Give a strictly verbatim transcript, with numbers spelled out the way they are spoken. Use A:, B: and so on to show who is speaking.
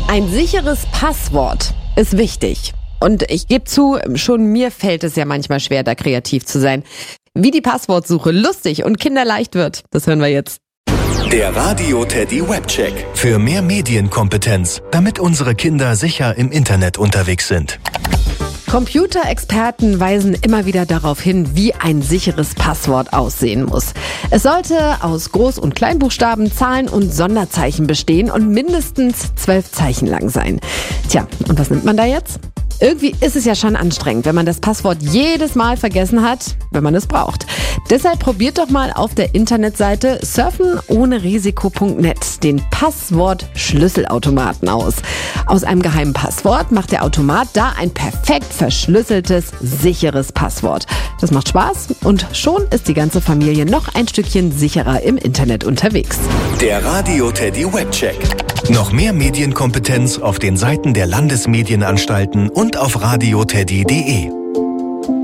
A: Ein sicheres Passwort ist wichtig. Und ich gebe zu, schon mir fällt es ja manchmal schwer, da kreativ zu sein. Wie die Passwortsuche lustig und kinderleicht wird, das hören wir jetzt.
B: Der Radio Teddy Webcheck. Für mehr Medienkompetenz, damit unsere Kinder sicher im Internet unterwegs sind.
A: Computerexperten weisen immer wieder darauf hin, wie ein sicheres Passwort aussehen muss. Es sollte aus Groß- und Kleinbuchstaben, Zahlen und Sonderzeichen bestehen und mindestens zwölf Zeichen lang sein. Tja, und was nimmt man da jetzt? Irgendwie ist es ja schon anstrengend, wenn man das Passwort jedes Mal vergessen hat, wenn man es braucht. Deshalb probiert doch mal auf der Internetseite surfen ohne risiko punkt net den Passwort-Schlüsselautomaten aus. Aus einem geheimen Passwort macht der Automat da ein perfekt verschlüsseltes, sicheres Passwort. Das macht Spaß und schon ist die ganze Familie noch ein Stückchen sicherer im Internet unterwegs.
B: Der Radio Teddy Webcheck. Noch mehr Medienkompetenz auf den Seiten der Landesmedienanstalten und auf radioteddy punkt de.